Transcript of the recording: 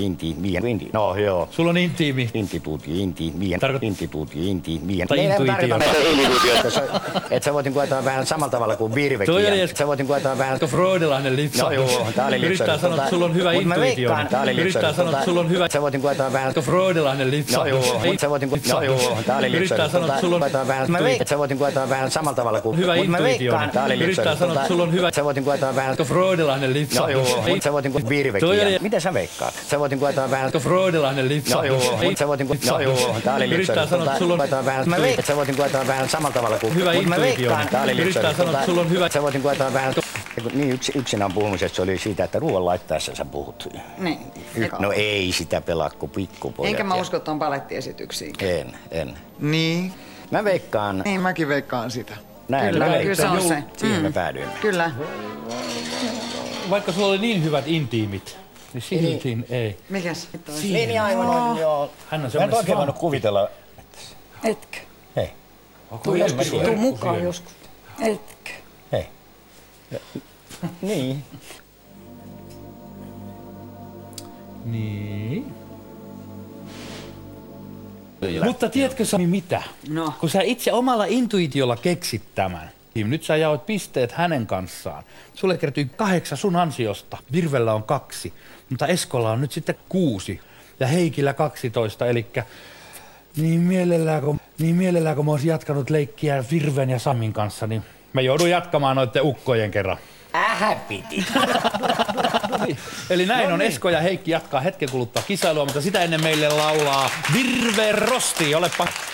intiimi. No joo. Sulla on intiimi. Intuuti. Tai intuitio. Että sä voit ajatella vähän samalla tavalla kuin virvekin. Sä voit ajatella vähän... Freudilainen lipsahdus. No joo, tää oli lipsahdus. Yrittää sanoa, että sulla on hyvä intuitio. Yrittää sanoa, että sulla on hyvä... Sä voit ajatella vähän... Freudilainen lipsahdus. No joo, sä voit... No joo, tää oli lipsahdus. Yrittää sanoa, että sulla on... Sä voit ajatella vähän samalla tavalla kuin... Hyvä intuitio. Tää oli lipsahdus. Yrittää sanoa, että sulla on hyvä... Sä voit ajatella vähän... Freudilainen lipsahdus. No joo, sä voit virvekin. Mitä sä veikkaat? Sä voit ajatella vähän... Freudilainen lipsahdus. No joo, sä voit... No joo, tää oli lipsahdus. Yrittää sanoa, että sulla on... Sä voit ajatella vähän samalla tavalla kuin... Hyvä intuitio. Yrittää sanoa, että sulla on hyvä... Sä voit ajatella vähän... Niin yksinään puhumisesta se oli siitä, että ruoan laittaessa sä puhut. Niin. No ei sitä pelaa kuin pikkupojat. Enkä mä usko tuon palettiesityksiin. En. Niin. Mä veikkaan... Niin, mäkin veikkaan sitä. Näin, Kyllä se on se. Siihen me päädyimme. Kyllä. Vaikka sulla oli niin hyvät intiimit, niin siltiin ei. Mikäs? Niin aivan, joo. Hän on Mä en oikein voinut kuvitella... Etkö? Hei. Tuu mukaan joskus. Etkö? Hei. Niin. Niin. Mutta tiedätkö Sami mitä? No. Kun sä itse omalla intuitiolla keksit tämän, niin nyt sä jaoit pisteet hänen kanssaan. Sulle kertyi 8 sun ansiosta. Virvellä on 2, mutta Eskolla on nyt sitten 6 ja Heikillä 12, elikkä niin mielellään kun mä oisin jatkanut leikkiä Virven ja Samin kanssa, niin mä joudun jatkamaan noitten ukkojen kerran. Piti. Eli näin on, Esko ja Heikki jatkaa hetken kuluttua kisailua, mutta sitä ennen meille laulaa Virve Rosti, olepa...